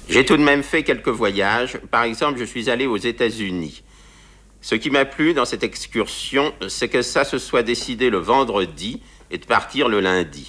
J'ai tout de même fait quelques voyages. Par exemple, je suis allé aux États-Unis. Ce qui m'a plu dans cette excursion, c'est que ça se soit décidé le vendredi et de partir le lundi.